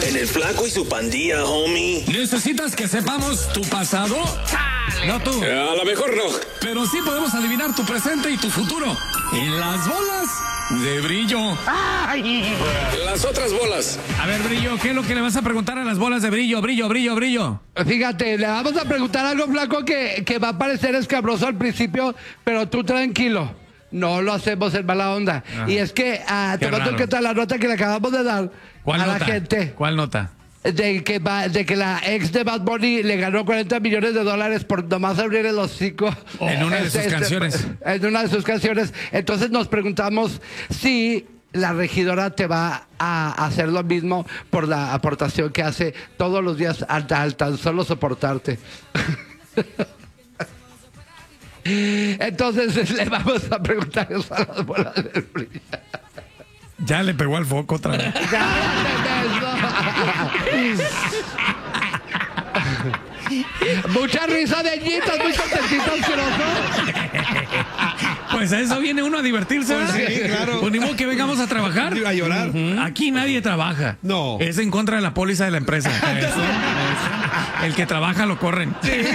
En el Flaco y su pandilla, homie. ¿Necesitas que sepamos tu pasado? No tú. A lo mejor no. Pero sí podemos adivinar tu presente y tu futuro. En las bolas de Brillo. Las otras bolas. A ver, Brillo, ¿qué es lo que le vas a preguntar a las bolas de Brillo? Brillo. Fíjate, le vamos a preguntar algo, Flaco, que va a parecer escabroso al principio, pero tú tranquilo. No lo hacemos en mala onda. Y es que, te cuento qué tal la nota que le acabamos de dar a la gente. ¿Cuál nota? De que la ex de Bad Bunny le ganó $40 millones por nomás abrir el hocico. En una de sus canciones. En una de sus canciones. Entonces nos preguntamos si la regidora te va a hacer lo mismo por la aportación que hace todos los días al tan solo soportarte. Entonces le vamos a preguntar eso a las bolas del Brillo. Ya le pegó al foco otra vez. Mucha risa de ñitas, muy contentito, asqueroso. Pues a eso viene uno a divertirse, ¿verdad? Sí, claro. Pues ni modo que vengamos a trabajar. A llorar. Aquí nadie trabaja. No. Es en contra de la póliza de la empresa. Eso. El que trabaja lo corren.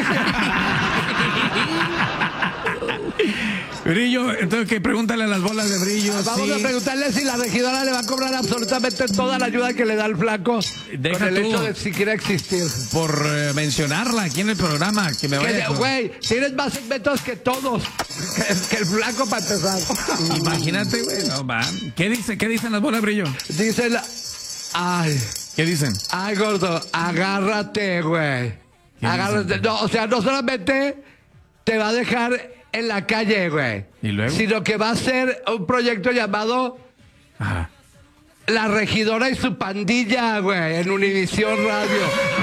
Brillo, entonces que pregúntale a las bolas de Brillo. Vamos a preguntarle si la regidora le va a cobrar absolutamente toda la ayuda que le da el Flaco. Deja con el tú. hecho de siquiera existir. Por mencionarla aquí en el programa. Que me vaya. Güey, tienes más segmentos que todos. Que el Flaco para empezar. Imagínate, güey. No, va. ¿Qué dicen las bolas de Brillo? Dicen ay. ¿Qué dicen? Ay, gordo, agárrate, güey. Agárrate. No, o sea, no solamente te va a dejar en la calle, güey. ¿Y luego? Sino que va a ser un proyecto llamado Ajá. La Regidora y su Pandilla, güey, en Univisión Radio.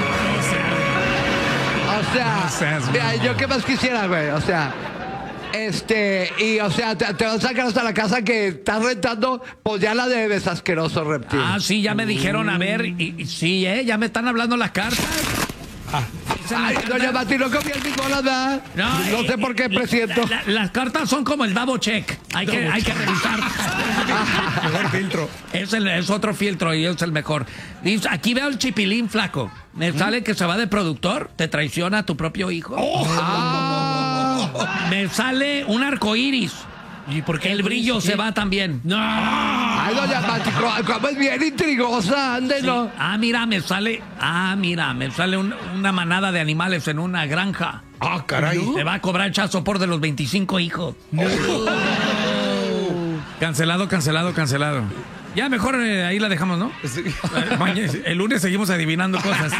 O sea, mira, yo qué más quisiera, güey. O sea, y o sea, te van a sacar hasta la casa que estás rentando, pues ya la debes, asqueroso reptil. Ah, sí, ya me dijeron, a ver, y sí, ya me están hablando las cartas. Ay, doña Mati, no confía en mis bolas, ¿verdad? No sé por qué presiento. Las cartas son como el double check. Hay que revisar. Mejor filtro. Es otro filtro y es el mejor. Dice, aquí veo el chipilín, Flaco. Me sale que se va de productor, te traiciona a tu propio hijo. Me sale un arcoíris. ¿Y por qué el Brillo se va también? ¡No! Ay, doña Mati, como es bien intrigosa, ande, Sí. ¿no? Mira, me sale una manada de animales en una granja. Ah, caray. Te va a cobrar el sopor de los 25 hijos. Cancelado. Ya mejor ahí la dejamos, ¿no? Sí. El lunes seguimos adivinando cosas.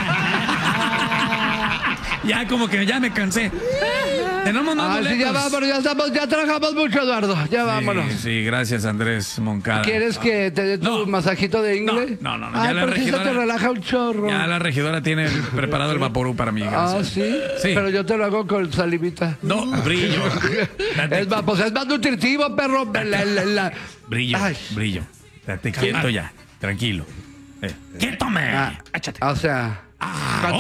Ya como que ya me cansé. Tenemos más boletos. Sí, ya vámonos, ya trabajamos mucho, Eduardo. Ya vámonos. Sí, gracias, Andrés Moncada. ¿Quieres que te dé tu masajito de inglés? No. Ay, Ya la pero si eso te regidora, relaja un chorro. ya la regidora tiene preparado el vaporú para mí. Gracias. ¿Sí? Sí. Pero yo te lo hago con salivita. No, Brillo. Es más nutritivo, perro. Brillo, Ay. Brillo. Estate quieto ya, tranquilo. ¡Quieto, me! O sea, cuando